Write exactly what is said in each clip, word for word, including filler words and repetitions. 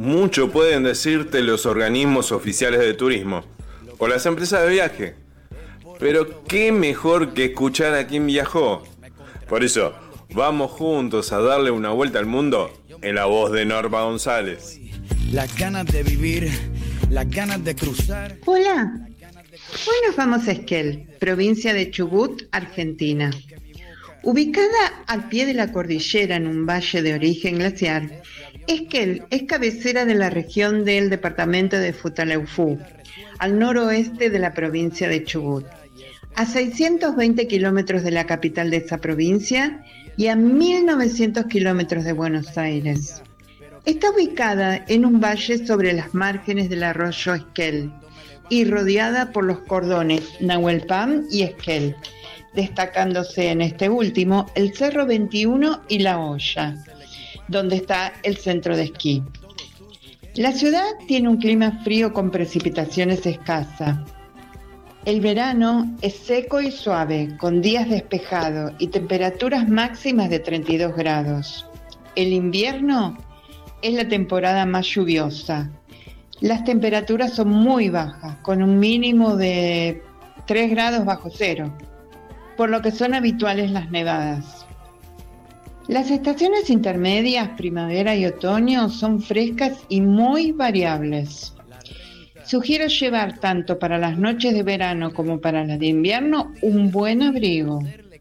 Mucho pueden decirte los organismos oficiales de turismo o las empresas de viaje, pero qué mejor que escuchar a quien viajó. Por eso, vamos juntos a darle una vuelta al mundo en la voz de Norma González. Las ganas de vivir, las ganas de cruzar. Hola, hoy nos vamos a Esquel, provincia de Chubut, Argentina. Ubicada al pie de la cordillera en un valle de origen glaciar, Esquel es cabecera de la región del departamento de Futaleufú, al noroeste de la provincia de Chubut, a seiscientos veinte kilómetros de la capital de esa provincia y a mil novecientos kilómetros de Buenos Aires. Está ubicada en un valle sobre las márgenes del arroyo Esquel y rodeada por los cordones Nahuelpan y Esquel, destacándose en este último el Cerro veintiuno y La Hoya, donde está el centro de esquí. La ciudad tiene un clima frío con precipitaciones escasas. El verano es seco y suave, con días despejados y temperaturas máximas de treinta y dos grados. El invierno es la temporada más lluviosa. Las temperaturas son muy bajas, con un mínimo de tres grados bajo cero, por lo que son habituales las nevadas. Las estaciones intermedias, primavera y otoño, son frescas y muy variables. Sugiero llevar tanto para las noches de verano como para las de invierno un buen abrigo.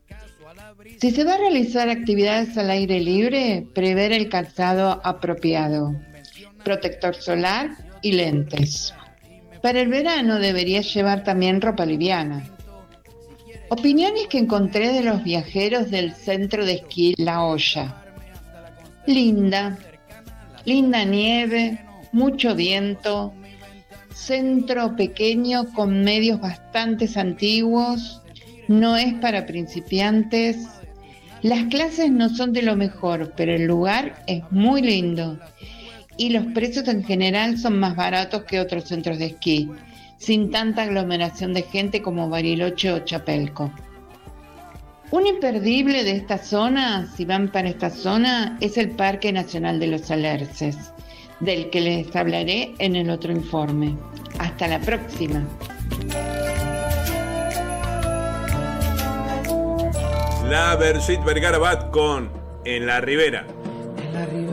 Si se va a realizar actividades al aire libre, prever el calzado apropiado, protector solar y lentes. Para el verano debería llevar también ropa liviana. Opiniones que encontré de los viajeros del centro de esquí La Hoya. Linda, linda nieve, mucho viento, centro pequeño con medios bastante antiguos, no es para principiantes. Las clases no son de lo mejor, pero el lugar es muy lindo y los precios en general son más baratos que otros centros de esquí, sin tanta aglomeración de gente como Bariloche o Chapelco. Un imperdible de esta zona, si van para esta zona, es el Parque Nacional de los Alerces, del que les hablaré en el otro informe. Hasta la próxima. La Bersuit Vergara Bat con En la Ribera. En la ribera.